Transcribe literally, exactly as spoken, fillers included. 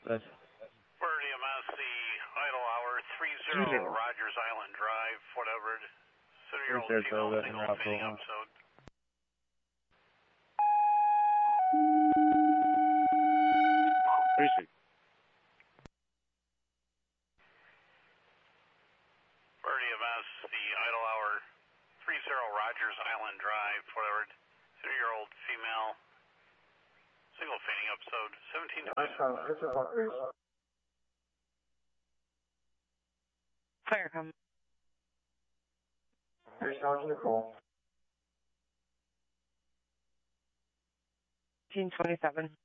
That's Bird E M S, the idle hour, three zero Rogers Island Drive, Fort Everett, seven-year-old female, single fainting episode. Appreciate it. Bird E M S, the idle hour, three zero Rogers Island Drive, Fort Everett, seven-year-old female, single fainting episode, seventeen twenty. Fire come. Here's Sergeant Nicole. eighteen twenty-seven.